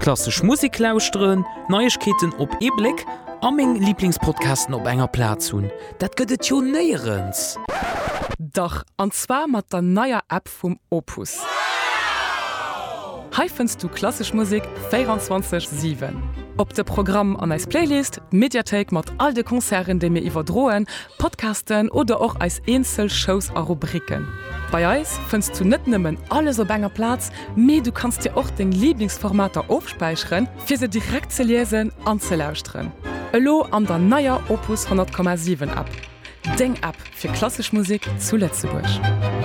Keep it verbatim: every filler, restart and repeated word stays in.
klassisch Musik lauschteren, Neuigkeiten op E-Blick, aming Lieblingspodcasten op enger Platz hun. Dat gëtt jo neierens. Doch anzwa mat der neuer App vum Opus. Hei findst du klassisch Musik vierundzwanzig sieben. Op de Programm an als Playlist, Mediathek mat all de Konzern, de mir iwwerdroen, Podcasten oder auch als Einzelshows a Rubriken. Bei Eis findst du net nimmen alles op enger Platz, me du kannst dir auch den Lieblingsformater aufspeichern, fir se direkt ze lesen an ze lauschtren. Elo an der neuer Opus hundert Komma sieben App. Denk App für klassisch Musik zu Lützeburg.